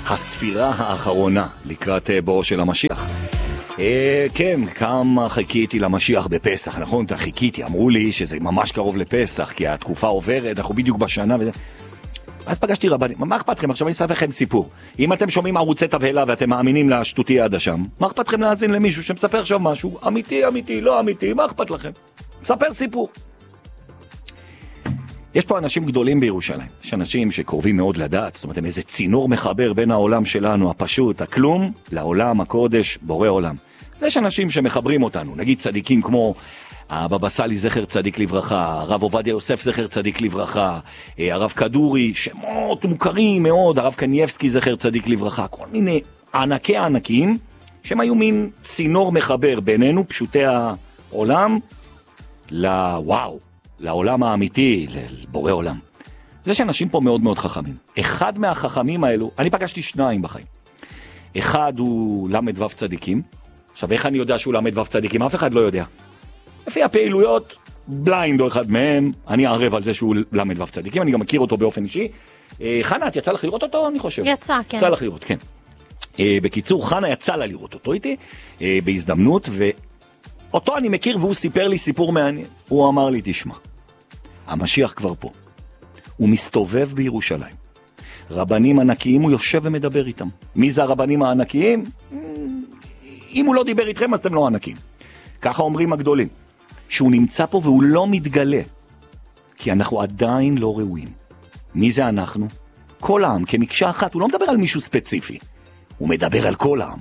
הספירה האחרונה לקראת בואו של המשיח. כן, כמה חיכיתי למשיח בפסח, נכון? חיכיתי, אמרו לי שזה ממש קרוב לפסח, כי התקופה עוברת, אנחנו בדיוק בשנה וזה. אז פגשתי רבנים, מה אכפת לכם? עכשיו אני אספר לכם סיפור. אם אתם שומעים ערוצי תבהלה ואתם מאמינים לשטותי עד השם, מה אכפת לכם להאזין למישהו שמספר עכשיו משהו? אמיתי, לא אמיתי, מה אכפת לכם? מספר סיפור. יש פה אנשים גדולים בירושלים, יש אנשים שקרובים מאוד לדעת, זאת אומרת, הם איזה צינור מחבר בין העולם שלנו, הפשוט, הכלום, לעולם, הקודש, בורא עולם. אז יש אנשים שמחברים אותנו, נגיד צדיקים כמו הבבא סאלי זכר צדיק לברכה, הרב עובדיה יוסף זכר צדיק לברכה, הרב כדורי, שמות מוכרים מאוד, הרב קנייבסקי זכר צדיק לברכה, כל מיני ענקים, שהם היו מין צינור מחבר בינינו, פשוטי העולם, לוואו. לעולם האמיתי, לבורא עולם. זה שאנשים פה מאוד מאוד חכמים. אחד מהחכמים האלו, אני פגשתי שניים בחיים. אחד הוא למד וו צדיקים. עכשיו, איך אני יודע שהוא למד וו צדיקים? אף אחד לא יודע. לפי הפעילויות, בליינד או אחד מהם, אני אערב על זה שהוא למד וו צדיקים, אני גם מכיר אותו באופן אישי. חנה, את יצא לך לראות אותו, אני חושב? יצא, כן. יצא לך לראות, כן. בקיצור, חנה יצא לה לראות אותו איתי, בהזדמנות, אותו אני מכיר והוא סיפר לי סיפור מעניין. הוא אמר לי, תשמע, המשיח כבר פה. הוא מסתובב בירושלים. רבנים ענקיים, הוא יושב ומדבר איתם. מי זה הרבנים הענקיים? אם הוא לא דיבר איתכם, אז אתם לא ענקים. ככה אומרים הגדולים. שהוא נמצא פה והוא לא מתגלה. כי אנחנו עדיין לא ראויים. מי זה אנחנו? כל העם, כמקשה אחת. הוא לא מדבר על מישהו ספציפי. הוא מדבר על כל העם.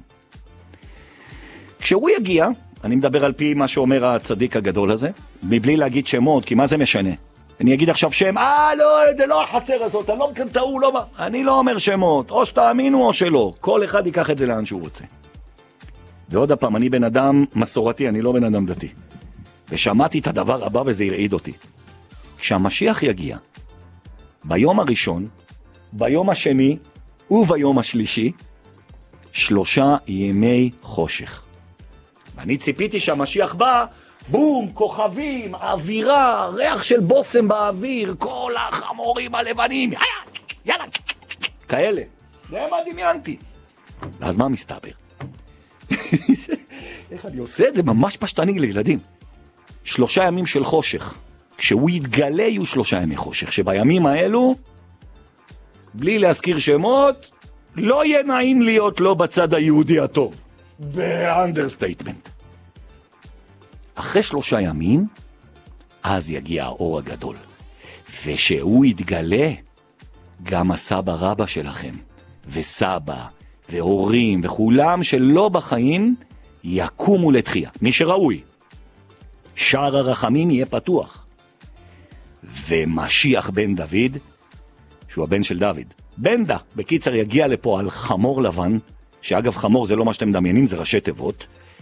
כשהוא יגיע, אני מדבר על פי מה שאומר הצדיק הגדול הזה, מבלי להגיד שמות, כי מה זה משנה? אני אגיד עכשיו שם, לא, זה לא החצר הזאת, אני לא מקנטעו, לא... אני לא אומר שמות, או שתאמינו או שלא, כל אחד ייקח את זה לאן שהוא רוצה. ועוד הפעם, אני בן אדם מסורתי, אני לא בן אדם דתי. ושמעתי את הדבר הבא וזה הרעיד אותי. כשהמשיח יגיע, ביום הראשון, ביום השני וביום השלישי, 3 ימי חושך. ואני ציפיתי שהמשיח בא, בום, כוכבים, אווירה, ריח של בוסם באוויר, כל החמורים הלבנים, יאללה, כאלה. זה מה דמיינתי. ואז מה מסתבר? איך אני עושה את זה? ממש פשטני לילדים. 3 ימים של חושך. כשהוא יתגלה יהיו 3 ימי חושך, שבימים האלו, בלי להזכיר שמות, לא יהיה נעים להיות לא בצד היהודי הטוב. באנדרסטייטמנט. אחרי 3 ימים, אז יגיע האור הגדול. ושהוא יתגלה, גם הסבא רבא שלכם, וסבא, והורים, וכולם שלא בחיים, יקומו לתחייה. מי שראוי. שער הרחמים יהיה פתוח. ומשיח בן דוד, שהוא הבן של דוד, בנדה, בקיצר יגיע לפה על חמור לבן, שאגב חמור זה לא מה שאתם מדמיינים, זה ראשי תיבות.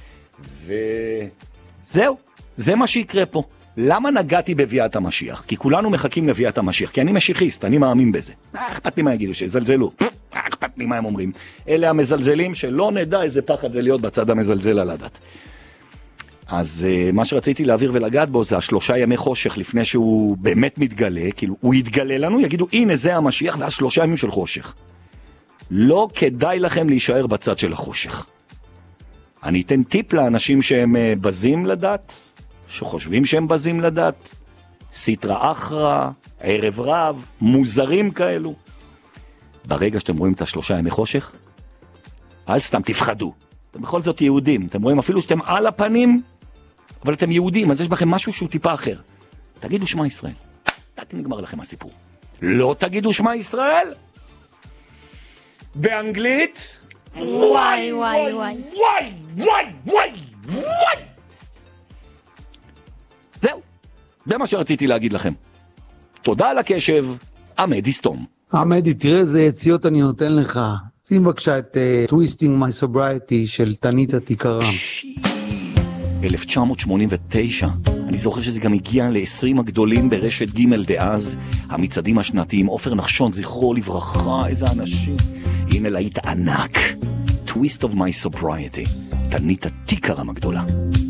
וזהו, זה מה שיקרה פה. למה נגעתי בביאת המשיח? כי כולנו מחכים לביאת המשיח, כי אני משיחיסט, אני מאמין בזה. אכפת לי מה יגידו, שזלזלו. אכפת לי מה הם אומרים. אלה המזלזלים שלא נדע איזה פחד זה להיות בצד המזלזל על הדת. אז מה שרציתי להעביר ולגעת בו זה 3 ימי חושך לפני שהוא באמת מתגלה, כאילו הוא יתגלה לנו, יגידו הנה זה המשיח, ואז 3 ימים של חושך. לא כדאי לכם להישאר בצד של החושך. אני אתן טיפ לאנשים שהם בזים לדת, שחושבים שהם בזים לדת, סיטרה אחרה, ערב רב, מוזרים כאלו. ברגע שאתם רואים את 3 ימי חושך, אל סתם תפחדו. אתם בכל זאת יהודים. אתם רואים אפילו שאתם על הפנים, אבל אתם יהודים, אז יש בכם משהו שהוא טיפה אחר. תגידו שמע ישראל. נגמר לכם הסיפור. לא תגידו שמע ישראל? באנגלית? וואי. זהו. זה מה שרציתי להגיד לכם. תודה על הקשב, עמדי סתום. עמדי, תראה איזה יציאות אני נותן לך. שים בבקשה את Twisting My Sobriety של תניתה תיקרם. 1989, אני זוכר שזה גם הגיע ל-20 הגדולים ברשת ג' דאז, המצעדים השנתיים, עופר נחשון, זכרו לברכה, איזה אנשים. הנה להיט ענק, Twist of My Sobriety, תניתה תיקרם הגדולה.